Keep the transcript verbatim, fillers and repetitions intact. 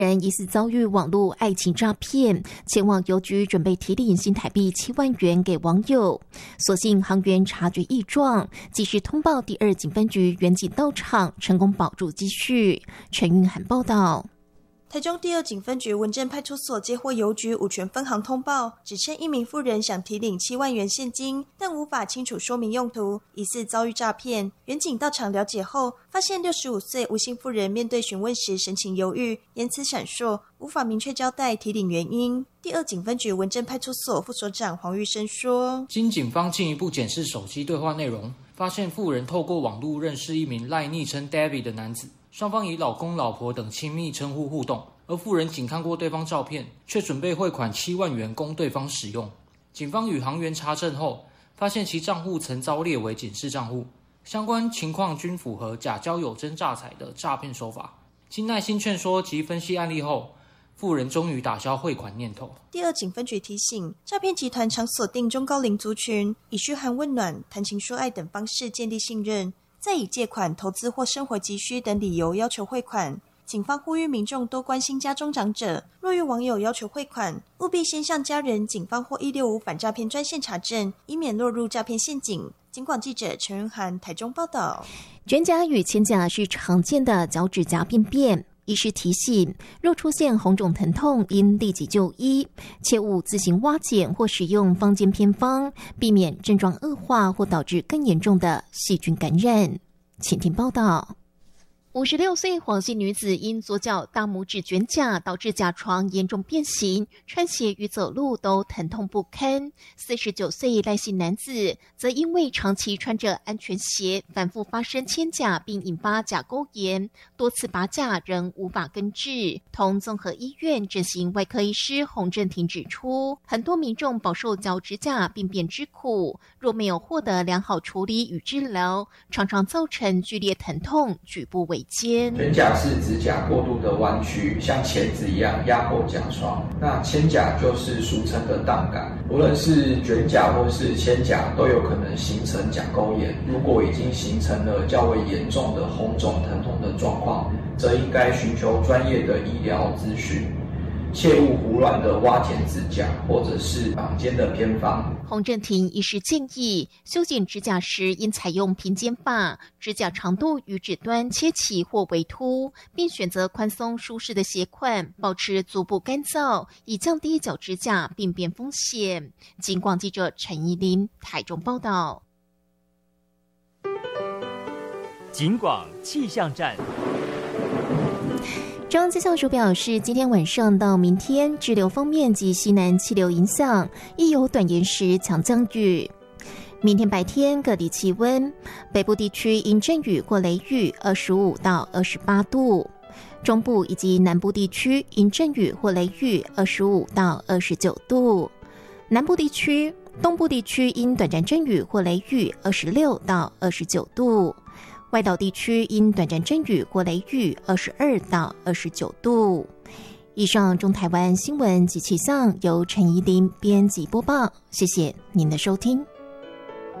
人疑似遭遇网络爱情诈骗，前往邮局准备提领新台币七万元给网友，所幸行员察觉异状，及时通报第二警分局员警到场，成功保住积蓄。陈韵涵报道。 台中第二警分局文正派出所接获邮局五权分行通报，指称一名妇人想提领七万元现金，但无法清楚说明用途，疑似遭遇诈骗。员警到场了解后，发现六十五岁吴姓妇人面对询问时神情犹豫，言辞闪烁，无法明确交代提领原因。第二警分局文正派出所副所长黄玉生说， 经警方进一步检视手机对话内容，发现妇人透过网络认识一名赖昵称 David 的男子，双方以老公老婆等亲密称呼互动，而妇人仅看过对方照片，却准备汇款七万元供对方使用。警方与行员查证后，发现其账户曾遭列为警示账户，相关情况均符合假交友真诈财的诈骗手法。经耐心劝说及分析案例后，妇人终于打消汇款念头。 第二警分局提醒，诈骗集团常锁定中高龄族群，以嘘寒问暖、谈情说爱等方式建立信任，再以借款、投资或生活急需等理由要求汇款。警方呼吁民众多关心家中长者，若遇网友要求汇款，务必先向家人、警方或一六五反诈骗专线查证，以免落入诈骗陷阱。警广记者陈云涵台中报道。 卷甲与前甲是常见的脚趾甲病变，医师提醒，若出现红肿疼痛，应立即就医，切勿自行挖检或使用坊间偏方，避免症状恶化或导致更严重的细菌感染。请听报道。五十六岁黄姓女子因左脚大拇指卷甲导致甲床严重变形，穿鞋与走路都疼痛不堪。四十九岁赖姓男子则因为长期穿着安全鞋，反复发生牵甲，并引发甲沟炎，多次拔甲仍无法根治。同综合医院整形外科医师洪正廷指出，很多民众饱受脚趾甲病变之苦，若没有获得良好处理与治疗，常常造成剧烈疼痛，举步维艰。 卷甲是指甲过度的弯曲，像钳子一样压迫甲床。那牵甲就是俗称的荡感，无论是卷甲或是牵甲，都有可能形成甲沟炎。如果已经形成了较为严重的红肿疼痛的状况，则应该寻求专业的医疗咨询。切勿胡乱的挖剪指甲，或者是坊间的偏方。 洪正廷医师建议，修剪指甲时应采用平剪法，指甲长度与指端切齐或微凸，并选择宽松舒适的鞋款，保持足部干燥，以降低脚指甲病变风险。警广记者陈怡琳台中报道。 警广气象站。 中央气象署表示，今天晚上到明天，滞留锋面及西南气流影响，易有短延时强降雨。明天白天各地气温，北部地区因阵雨或雷雨二十五到二十八度，中部以及南部地区因阵雨或雷雨二十五到二十九度，南部地区、东部地区因短暂阵雨或雷雨二十六到二十九度。外岛地区因短暂阵雨或雷雨二十二到二十九度。以上中台湾新闻及气象由陈怡琳编辑播报，谢谢您的收听。